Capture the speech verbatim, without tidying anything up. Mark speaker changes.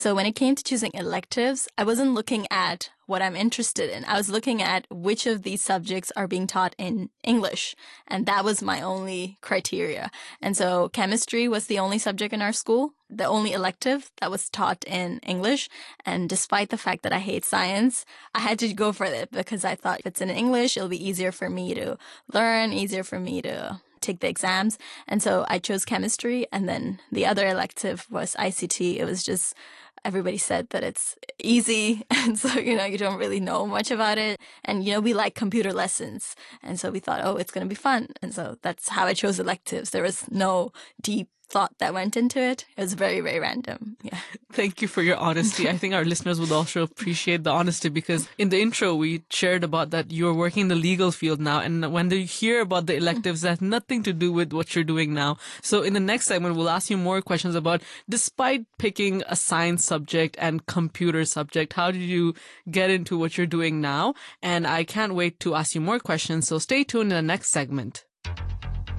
Speaker 1: So when it came to choosing electives, I wasn't looking at what I'm interested in. I was looking at which of these subjects are being taught in English. And that was my only criteria. And so chemistry was the only subject in our school, the only elective that was taught in English. And despite the fact that I hate science, I had to go for it because I thought if it's in English, it'll be easier for me to learn, easier for me to take the exams. And so I chose chemistry. And then the other elective was I C T. It was just, everybody said that it's easy. And so, you know, you don't really know much about it. And, you know, we like computer lessons. And so we thought, oh, it's going to be fun. And so that's how I chose electives. There was no deep thought that went into it. It was very, very random. Yeah.
Speaker 2: Thank you for your honesty. I think our listeners would also appreciate the honesty because in the intro, we shared about that you're working in the legal field now. And when they hear about the electives, that has nothing to do with what you're doing now. So in the next segment, we'll ask you more questions about, despite picking a science subject and computer subject, how did you get into what you're doing now? And I can't wait to ask you more questions. So stay tuned in the next segment.